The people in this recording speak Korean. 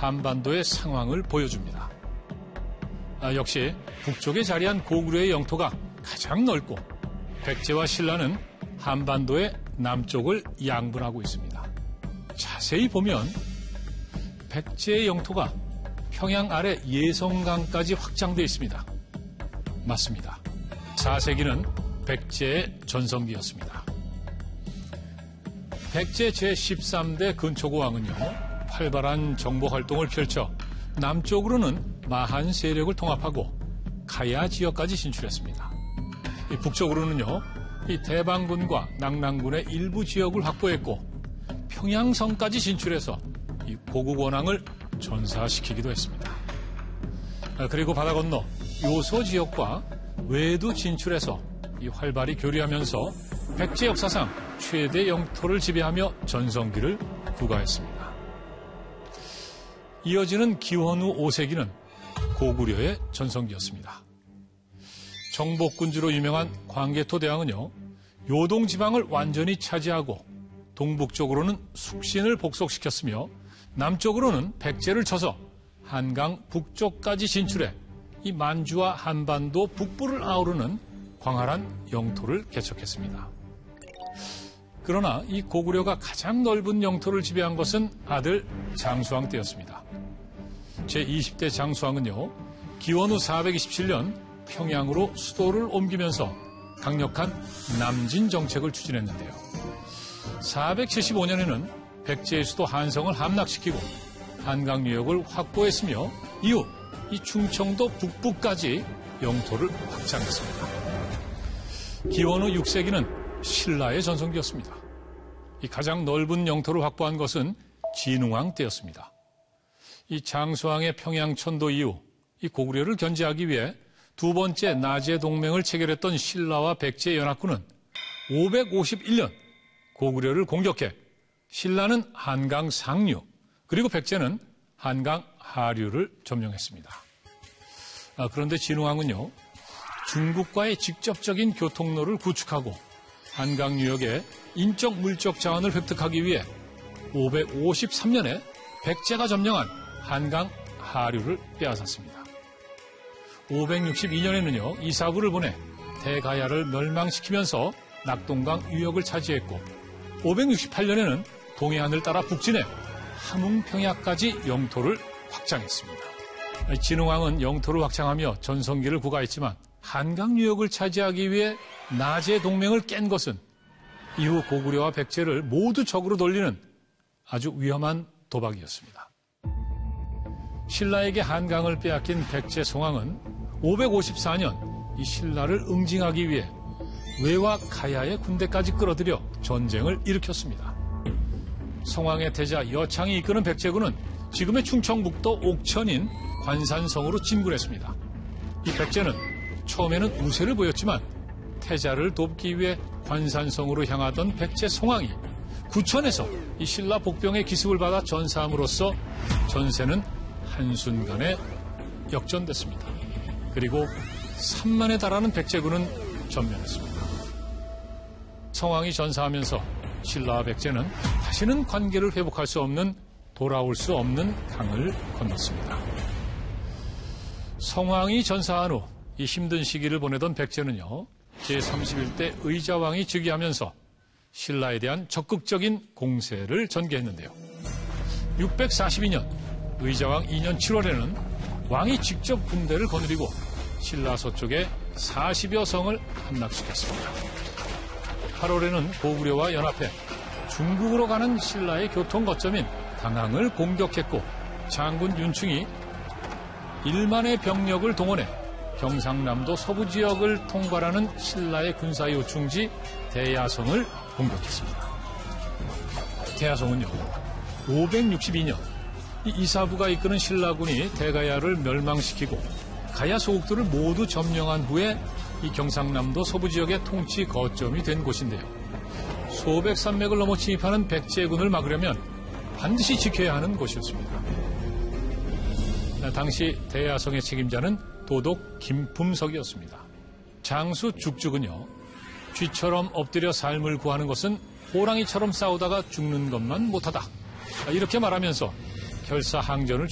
한반도의 상황을 보여줍니다. 역시 북쪽에 자리한 고구려의 영토가 가장 넓고 백제와 신라는 한반도의 남쪽을 양분하고 있습니다. 자세히 보면 백제의 영토가 평양 아래 예성강까지 확장되어 있습니다. 맞습니다. 4세기는 백제의 전성기였습니다. 백제 제13대 근초고왕은요, 활발한 정보 활동을 펼쳐 남쪽으로는 마한 세력을 통합하고 가야 지역까지 진출했습니다. 북쪽으로는요, 이 대방군과 낙랑군의 일부 지역을 확보했고 평양성까지 진출해서 이 고국 원앙을 전사시키기도 했습니다. 그리고 바다 건너 요소 지역과 외도 진출해서 이 활발히 교류하면서 백제 역사상 최대 영토를 지배하며 전성기를 구가했습니다. 이어지는 기원후 5세기는 고구려의 전성기였습니다. 정복군주로 유명한 광개토 대왕은요, 요동 지방을 완전히 차지하고 동북쪽으로는 숙신을 복속시켰으며 남쪽으로는 백제를 쳐서 한강 북쪽까지 진출해 이 만주와 한반도 북부를 아우르는 광활한 영토를 개척했습니다. 그러나 이 고구려가 가장 넓은 영토를 지배한 것은 아들 장수왕 때였습니다. 제20대 장수왕은요, 기원후 427년 평양으로 수도를 옮기면서 강력한 남진 정책을 추진했는데요. 475년에는 백제의 수도 한성을 함락시키고 한강 유역을 확보했으며 이후 이 충청도 북부까지 영토를 확장했습니다. 기원후 6세기는 신라의 전성기였습니다. 이 가장 넓은 영토를 확보한 것은 진흥왕 때였습니다. 이 장수왕의 평양 천도 이후 이 고구려를 견제하기 위해 두 번째 나제 동맹을 체결했던 신라와 백제 연합군은 551년 고구려를 공격해 신라는 한강 상류 그리고 백제는 한강 하류를 점령했습니다. 그런데 진흥왕은요, 중국과의 직접적인 교통로를 구축하고 한강 유역의 인적 물적 자원을 획득하기 위해 553년에 백제가 점령한 한강 하류를 빼앗았습니다. 562년에는요, 이사부를 보내 대가야를 멸망시키면서 낙동강 유역을 차지했고 568년에는 동해안을 따라 북진해 함흥평야까지 영토를 확장했습니다. 진흥왕은 영토를 확장하며 전성기를 구가했지만 한강 유역을 차지하기 위해 나제 동맹을 깬 것은 이후 고구려와 백제를 모두 적으로 돌리는 아주 위험한 도박이었습니다. 신라에게 한강을 빼앗긴 백제 송왕은 554년 이 신라를 응징하기 위해 외와 가야의 군대까지 끌어들여 전쟁을 일으켰습니다. 송왕의 태자 여창이 이끄는 백제군은 지금의 충청북도 옥천인 관산성으로 진군했습니다. 이 백제는 처음에는 우세를 보였지만 태자를 돕기 위해 관산성으로 향하던 백제 송왕이 구천에서 이 신라 복병의 기습을 받아 전사함으로써 전세는 한순간에 역전됐습니다. 그리고 3만에 달하는 백제군은 전멸했습니다. 성왕이 전사하면서 신라와 백제는 다시는 관계를 회복할 수 없는, 돌아올 수 없는 강을 건넜습니다. 성왕이 전사한 후 이 힘든 시기를 보내던 백제는요, 제31대 의자왕이 즉위하면서 신라에 대한 적극적인 공세를 전개했는데요. 642년 의자왕 2년 7월에는 왕이 직접 군대를 거느리고 신라 서쪽에 40여 성을 함락시켰습니다. 8월에는 고구려와 연합해 중국으로 가는 신라의 교통 거점인 당항을 공격했고 장군 윤충이 1만의 병력을 동원해 경상남도 서부 지역을 통괄하는 신라의 군사 요충지 대야성을 공격했습니다. 대야성은요, 562년 이사부가 이끄는 신라군이 대가야를 멸망시키고 가야 소국들을 모두 점령한 후에 이 경상남도 서부 지역의 통치 거점이 된 곳인데요. 소백 산맥을 넘어 침입하는 백제군을 막으려면 반드시 지켜야 하는 곳이었습니다. 당시 대야성의 책임자는 도독 김품석이었습니다. 장수 죽죽은요, 쥐처럼 엎드려 삶을 구하는 것은 호랑이처럼 싸우다가 죽는 것만 못하다, 이렇게 말하면서 결사항전을